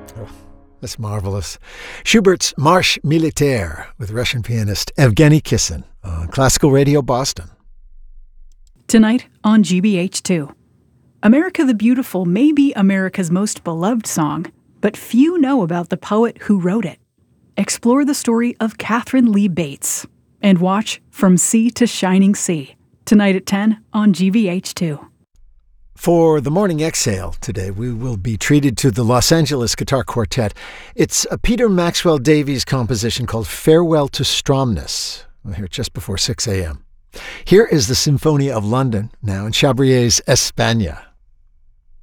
Oh, that's marvelous. Schubert's Marche Militaire with Russian pianist Evgeny Kissin on Classical Radio Boston. Tonight on GBH2. America the Beautiful may be America's most beloved song, but few know about the poet who wrote it. Explore the story of Catherine Lee Bates and watch From Sea to Shining Sea tonight at 10 on GBH2. For the morning exhale today, we will be treated to the Los Angeles Guitar Quartet. It's a Peter Maxwell Davies composition called Farewell to Stromness. We'll hear it just before 6 a.m. Here is the Symphony of London now in Chabrier's España.